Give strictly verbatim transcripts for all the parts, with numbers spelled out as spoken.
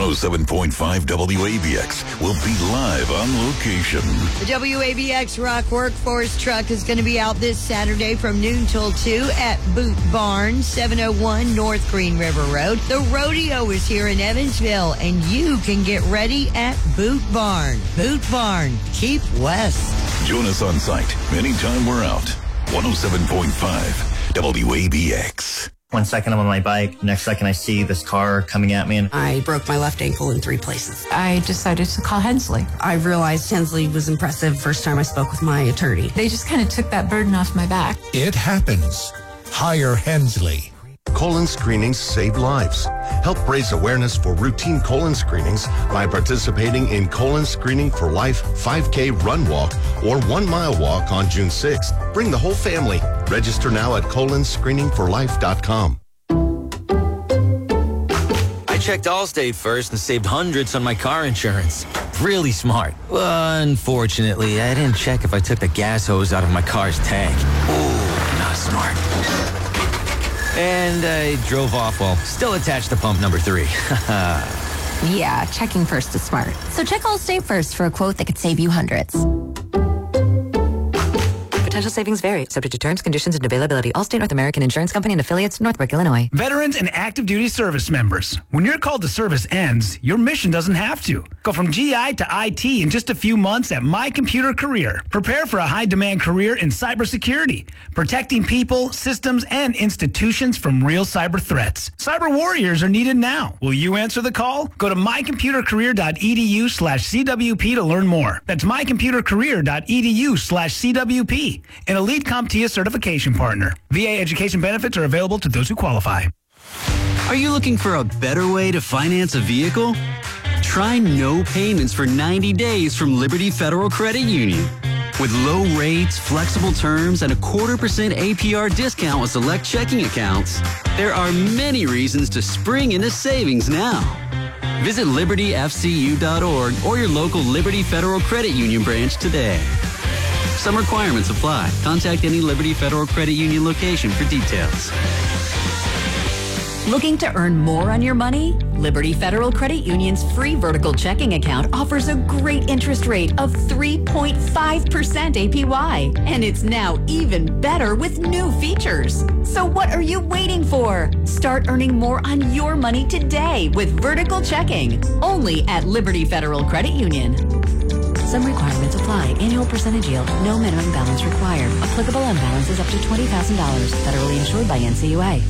oh seven point five W A B X will be live on location. The W A B X Rock Workforce Truck is going to be out this Saturday from noon till two at Boot Barn, seven oh one North Green River Road. The rodeo is here in Evansville, and you can get ready at Boot Barn. Boot Barn, keep west. Join us on site anytime we're out. one oh seven point five W A B X. One second I'm on my bike, next second I see this car coming at me. And I broke my left ankle in three places. I decided to call Hensley. I realized Hensley was impressive first time I spoke with my attorney. They just kind of took that burden off my back. It happens. Hire Hensley. Colon screenings save lives. Help raise awareness for routine colon screenings by participating in Colon Screening for Life five K Run Walk or one mile walk on June sixth. Bring the whole family. Register now at colon screening for life dot com. I checked Allstate first and saved hundreds on my car insurance. Really smart. Unfortunately, I didn't check if I took the gas hose out of my car's tank. Ooh, not smart. And I drove off while still attached to pump number three. Yeah, checking first is smart. So check Allstate first for a quote that could save you hundreds. Potential savings vary, subject to terms, conditions, and availability. Allstate North American Insurance Company and affiliates, Northbrook, Illinois. Veterans and active duty service members. When your call to service ends, your mission doesn't have to. Go from G I to I T in just a few months at My Computer Career. Prepare for a high-demand career in cybersecurity, protecting people, systems, and institutions from real cyber threats. Cyber warriors are needed now. Will you answer the call? Go to my computer career dot e d u slash C W P to learn more. That's my computer career dot e d u slash C W P. An elite CompTIA certification partner. V A education benefits are available to those who qualify. Are you looking for a better way to finance a vehicle? Try no payments for ninety days from Liberty Federal Credit Union. With low rates, flexible terms, and a quarter percent A P R discount with select checking accounts, there are many reasons to spring into savings now. Visit liberty f c u dot org or your local Liberty Federal Credit Union branch today. Some requirements apply. Contact any Liberty Federal Credit Union location for details. Looking to earn more on your money? Liberty Federal Credit Union's free vertical checking account offers a great interest rate of three point five percent A P Y. And it's now even better with new features. So what are you waiting for? Start earning more on your money today with vertical checking. Only at Liberty Federal Credit Union. Some requirements apply. Annual percentage yield. No minimum balance required. Applicable on balances up to twenty thousand dollars. Federally insured by N C U A.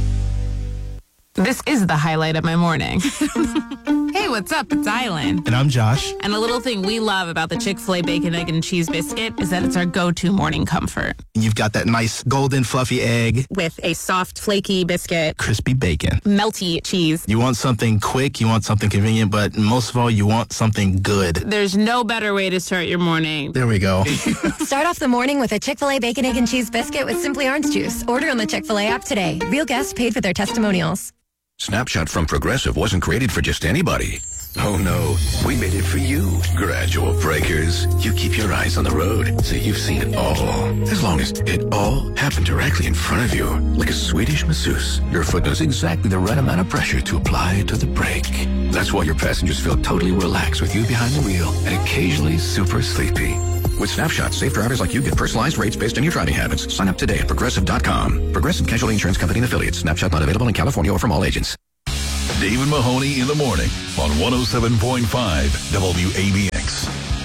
This is the highlight of my morning. Hey, what's up? It's Island. And I'm Josh. And a little thing we love about the Chick-fil-A Bacon, Egg, and Cheese Biscuit is that it's our go-to morning comfort. You've got that nice golden fluffy egg. With a soft, flaky biscuit. Crispy bacon. Melty cheese. You want something quick, you want something convenient, but most of all, you want something good. There's no better way to start your morning. There we go. Start off the morning with a Chick-fil-A Bacon, Egg, and Cheese Biscuit with Simply Orange Juice. Order on the Chick-fil-A app today. Real guests paid for their testimonials. Snapshot from Progressive wasn't created for just anybody. Oh no, we made it for you. Gradual breakers. You keep your eyes on the road, so you've seen it all. As long as it all happened directly in front of you. Like a Swedish masseuse, your foot knows exactly the right amount of pressure to apply to the brake. That's why your passengers feel totally relaxed with you behind the wheel and occasionally super sleepy. With Snapshot, safe drivers like you get personalized rates based on your driving habits. Sign up today at Progressive dot com. Progressive Casualty Insurance Company and Affiliates. Snapshot not available in California or from all agents. Dave and Mahoney in the morning on one oh seven point five W A B X.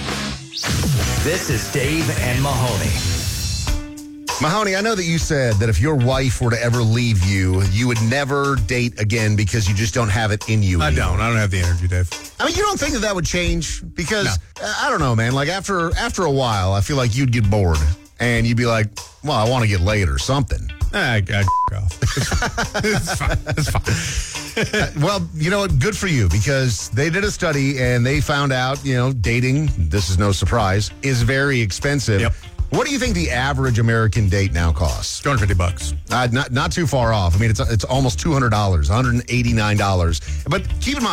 This is Dave and Mahoney. Mahoney, I know that you said that if your wife were to ever leave you, you would never date again because you just don't have it in you. I anymore. don't. I don't have the energy, Dave. I mean, you don't think that that would change? Because, No. uh, I don't know, man. Like, after after a while, I feel like you'd get bored. And you'd be like, well, I want to get laid or something. I, I off. It's fine. It's fine. uh, well, you know what? Good for you, because they did a study and they found out, you know, dating, this is no surprise, is very expensive. Yep. What do you think the average American date now costs? two hundred fifty bucks. Uh, not not too far off. I mean, it's it's almost two hundred dollars, one hundred eighty-nine dollars. But keep in mind,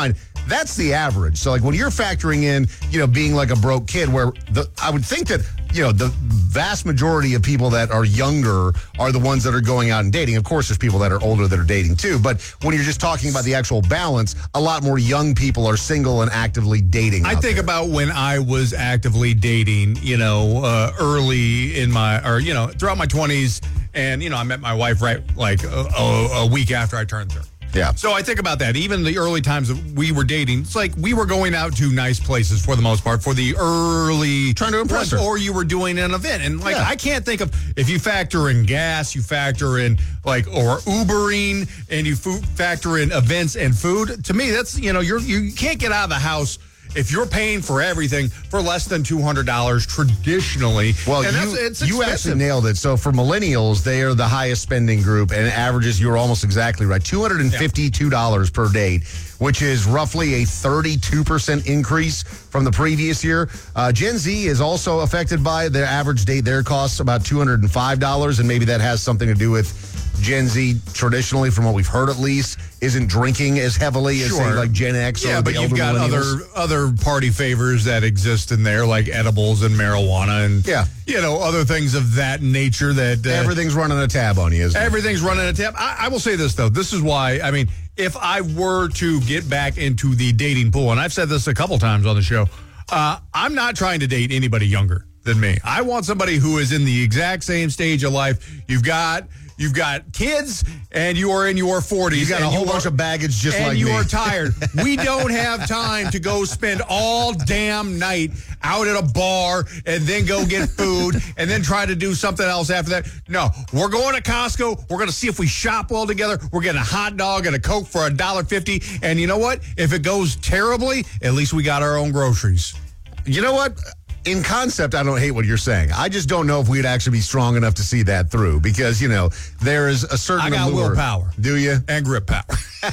that's the average. So like when you're factoring in, you know, being like a broke kid, where the I would think that, you know, the vast majority of people that are younger are the ones that are going out and dating. Of course, there's people that are older that are dating too. But when you're just talking about the actual balance, a lot more young people are single and actively dating. I think there. about when I was actively dating, you know, uh, early in my, or, you know, throughout my twenties. And, you know, I met my wife right like a, a, a week after I turned thirty. Yeah. So I think about that. Even the early times that we were dating, it's like we were going out to nice places for the most part for the early. Trying to impress her. Or you were doing an event. And like, Yeah. I can't think of, if you factor in gas, you factor in like, or Ubering, and you food, factor in events and food. To me, that's, you know, you're, you can't get out of the house if you're paying for everything for less than two hundred dollars traditionally. Well, and you, that's, it's you expensive. actually nailed it. So for millennials, they are the highest spending group, and it averages, you're almost exactly right, two hundred fifty-two dollars per date, which is roughly a thirty-two percent increase from the previous year. Uh, Gen Z is also affected by their average date. Their costs about two hundred five dollars, and maybe that has something to do with Gen Z traditionally, from what we've heard at least, isn't drinking as heavily as say, Sure. like Gen X yeah, or but the you've elder got millennials. other other party favors that exist in there, like edibles and marijuana, and Yeah. you know, other things of that nature. That uh, Everything's running a tab on you, isn't it? everything's running a tab. I, I will say this though: this is why. I mean, if I were to get back into the dating pool, and I've said this a couple times on the show, uh, I'm not trying to date anybody younger than me. I want somebody who is in the exact same stage of life. You've got. You've got kids, and you are in your forties. You got a and whole you bunch are- of baggage just and like you me. are tired. We don't have time to go spend all damn night out at a bar and then go get food and then try to do something else after that. No, we're going to Costco. We're going to see if we shop well together. We're getting a hot dog and a Coke for a dollar fifty. And you know what? If it goes terribly, at least we got our own groceries. You know what? In concept, I don't hate what you're saying. I just don't know if we'd actually be strong enough to see that through because, you know, there is a certain I got allure. willpower. Do you? And grip power.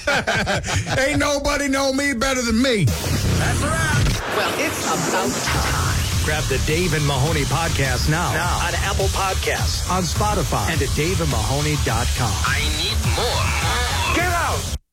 Ain't nobody know me better than me. That's a wrap. Well, it's about time. Grab the Dave and Mahoney podcast now, now. on Apple Podcasts, on Spotify, and at dave and mahoney dot com. I need more. Get out.